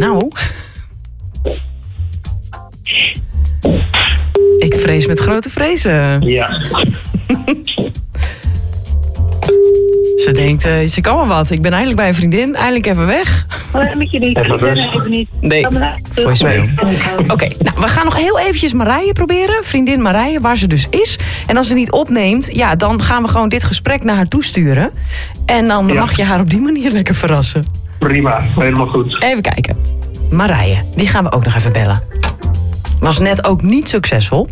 Nou. Ik vrees met grote vrezen. Ja. Ze denkt, ze kan wel wat. Ik ben eindelijk bij een vriendin. Eindelijk even weg. Met je niet. Even Ik ben rust. even niet. Nee, voicemail. Oké, nou, we gaan nog heel eventjes Marije proberen. Vriendin Marije, waar ze dus is. En als ze niet opneemt, ja, dan gaan we gewoon dit gesprek naar haar toesturen. En dan mag je haar op die manier lekker verrassen. Prima, helemaal goed. Even kijken. Marije, die gaan we ook nog even bellen. Was net ook niet succesvol.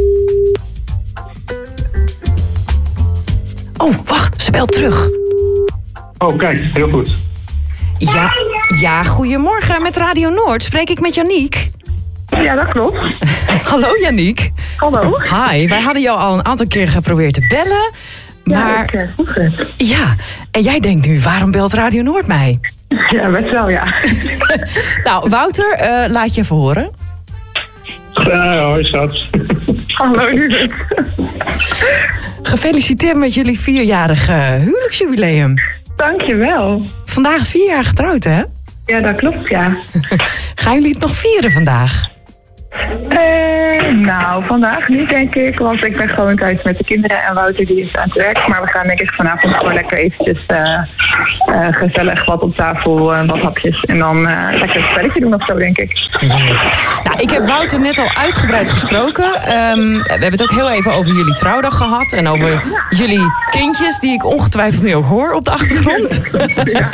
Oh, wacht, ze belt terug. Oh, kijk, heel goed. Ja, goedemorgen. Met Radio Noord spreek ik met Janiek. Ja, dat klopt. Hallo Janiek. Hallo. Hi, wij hadden jou al een aantal keer geprobeerd te bellen. Maar Ja, ik vroeg het. ja, en jij denkt nu, waarom belt Radio Noord mij? Ja, best wel, ja. Nou, Wouter, laat je even horen. Hoi, schat. Hallo, Judith. Gefeliciteerd met jullie 4-jarige huwelijksjubileum. Dankjewel. Vandaag 4 jaar getrouwd, hè? Ja, dat klopt, ja. Gaan jullie het nog vieren vandaag? Nou, vandaag niet, denk ik. Want ik ben gewoon thuis met de kinderen en Wouter die is aan het werk. Maar we gaan denk ik vanavond gewoon lekker eventjes gezellig wat op tafel, wat hapjes. En dan lekker een spelletje doen of zo, denk ik. Nou, ik heb Wouter net al uitgebreid gesproken. We hebben het ook heel even over jullie trouwdag gehad. En over jullie kindjes, die ik ongetwijfeld nu ook hoor op de achtergrond. Ja.